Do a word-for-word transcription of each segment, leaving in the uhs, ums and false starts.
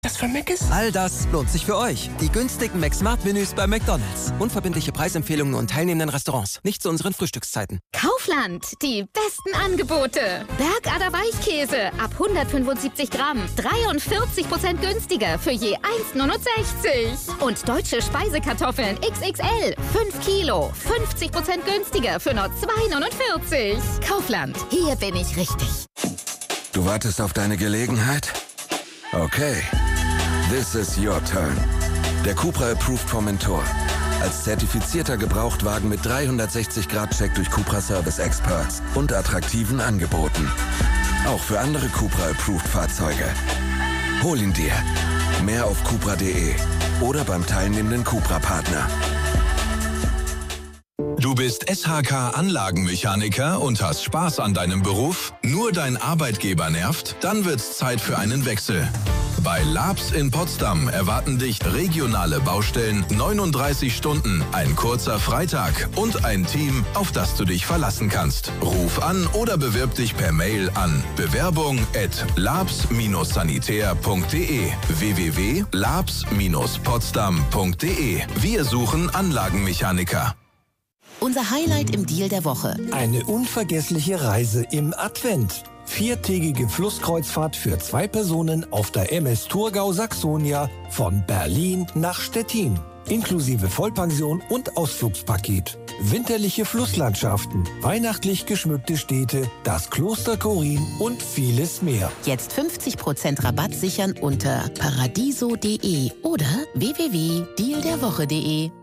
Das für Mc's? All das lohnt sich für euch. Die günstigen McSmart-Menüs bei McDonald's. Unverbindliche Preisempfehlungen und teilnehmenden Restaurants. Nicht zu unseren Frühstückszeiten. Kaufland, die besten Angebote. Bergader Weichkäse ab hundertfünfundsiebzig Gramm. dreiundvierzig Prozent günstiger für je eins neunundsechzig. Und deutsche Speisekartoffeln X X L. fünf Kilo. fünfzig Prozent günstiger für nur zwei neunundvierzig. Kaufland, hier bin ich richtig. Du wartest auf deine Gelegenheit? Okay. This is your turn. Der Cupra Approved Formentor. Als zertifizierter Gebrauchtwagen mit dreihundertsechzig Grad Check durch Cupra Service Experts und attraktiven Angeboten. Auch für andere Cupra Approved Fahrzeuge. Hol ihn dir. Mehr auf cupra punkt de oder beim teilnehmenden Cupra-Partner. Du bist S H K-Anlagenmechaniker und hast Spaß an deinem Beruf? Nur dein Arbeitgeber nervt? Dann wird's Zeit für einen Wechsel. Bei Labs in Potsdam erwarten dich regionale Baustellen, neununddreißig Stunden, ein kurzer Freitag und ein Team, auf das du dich verlassen kannst. Ruf an oder bewirb dich per Mail an bewerbung at labs sanitär punkt de w w w punkt labs potsdam punkt de. Wir suchen Anlagenmechaniker. Unser Highlight im Deal der Woche. Eine unvergessliche Reise im Advent. Viertägige Flusskreuzfahrt für zwei Personen auf der M S Thurgau Saxonia von Berlin nach Stettin. Inklusive Vollpension und Ausflugspaket. Winterliche Flusslandschaften, weihnachtlich geschmückte Städte, das Kloster Korin und vieles mehr. Jetzt fünfzig Prozent Rabatt sichern unter paradiso punkt de oder w w w punkt deal der woche punkt de.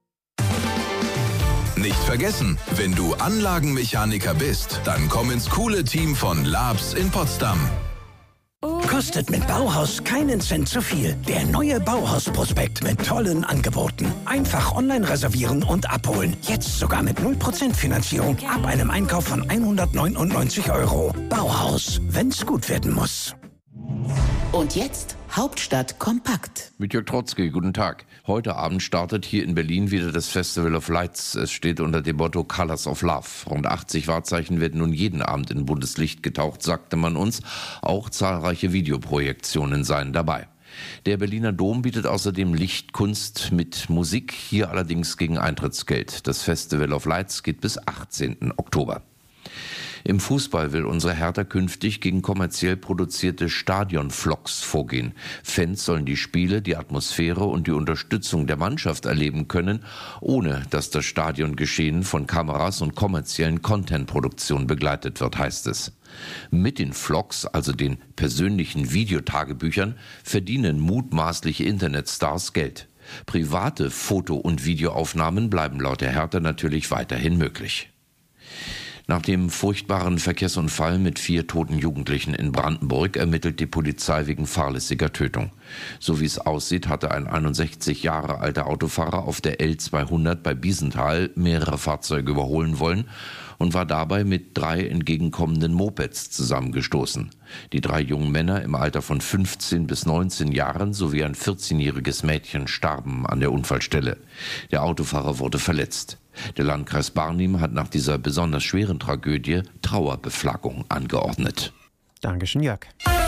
Nicht vergessen, wenn du Anlagenmechaniker bist, dann komm ins coole Team von Labs in Potsdam. Kostet mit Bauhaus keinen Cent zu viel. Der neue Bauhaus-Prospekt mit tollen Angeboten. Einfach online reservieren und abholen. Jetzt sogar mit null Prozent Finanzierung ab einem Einkauf von hundertneunundneunzig Euro. Bauhaus, wenn's gut werden muss. Und jetzt Hauptstadt kompakt. Mit Jörg Trotzki, guten Tag. Heute Abend startet hier in Berlin wieder das Festival of Lights. Es steht unter dem Motto Colors of Love. Rund achtzig Wahrzeichen werden nun jeden Abend in buntes Licht getaucht, sagte man uns. Auch zahlreiche Videoprojektionen seien dabei. Der Berliner Dom bietet außerdem Lichtkunst mit Musik, hier allerdings gegen Eintrittsgeld. Das Festival of Lights geht bis achtzehnten Oktober. Im Fußball will unsere Hertha künftig gegen kommerziell produzierte Stadionvlogs vorgehen. Fans sollen die Spiele, die Atmosphäre und die Unterstützung der Mannschaft erleben können, ohne dass das Stadiongeschehen von Kameras und kommerziellen Contentproduktionen begleitet wird, heißt es. Mit den Vlogs, also den persönlichen Videotagebüchern, verdienen mutmaßliche Internetstars Geld. Private Foto- und Videoaufnahmen bleiben laut der Hertha natürlich weiterhin möglich. Nach dem furchtbaren Verkehrsunfall mit vier toten Jugendlichen in Brandenburg ermittelt die Polizei wegen fahrlässiger Tötung. So wie es aussieht, hatte ein einundsechzig Jahre alter Autofahrer auf der L zweihundert bei Biesenthal mehrere Fahrzeuge überholen wollen und war dabei mit drei entgegenkommenden Mopeds zusammengestoßen. Die drei jungen Männer im Alter von fünfzehn bis neunzehn Jahren sowie ein vierzehnjähriges Mädchen starben an der Unfallstelle. Der Autofahrer wurde verletzt. Der Landkreis Barnim hat nach dieser besonders schweren Tragödie Trauerbeflaggung angeordnet. Dankeschön, Jörg.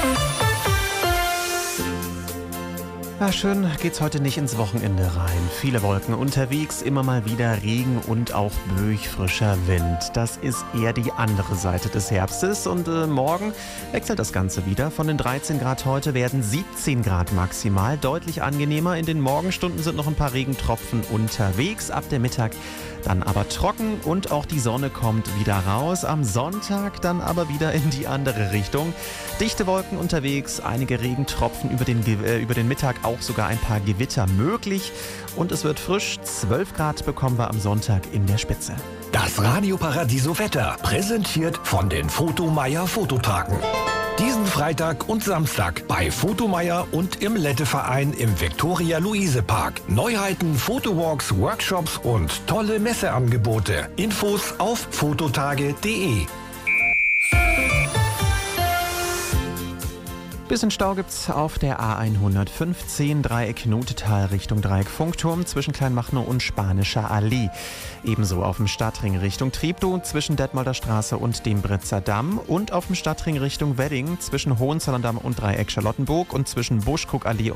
Ja, schön geht's heute nicht ins Wochenende rein. Viele Wolken unterwegs, immer mal wieder Regen und auch böig frischer Wind. Das ist eher die andere Seite des Herbstes und äh, morgen wechselt das Ganze wieder. Von den dreizehn Grad heute werden siebzehn Grad maximal, deutlich angenehmer. In den Morgenstunden sind noch ein paar Regentropfen unterwegs. Ab der Mittag dann aber trocken und auch die Sonne kommt wieder raus. Am Sonntag dann aber wieder in die andere Richtung. Dichte Wolken unterwegs, einige Regentropfen über den, äh, über den Mittag, auch sogar ein paar Gewitter möglich. Und es wird frisch, zwölf Grad bekommen wir am Sonntag in der Spitze. Das Radio Paradiso Wetter, präsentiert von den Fotomeier Fototagen. Diesen Freitag und Samstag bei Fotomeier und im Letteverein im Viktoria-Luise-Park. Neuheiten, Fotowalks, Workshops und tolle Messeangebote. Infos auf fototage punkt de. Bisschen Stau gibt's auf der A hundertfünfzehn, Dreieck Nutetal Richtung Dreieck Funkturm zwischen Kleinmachnow und Spanischer Allee. Ebenso auf dem Stadtring Richtung Treptow zwischen Detmolder Straße und dem Britzer Damm und auf dem Stadtring Richtung Wedding zwischen Hohenzollern-Damm und Dreieck Charlottenburg und zwischen Buschkuckallee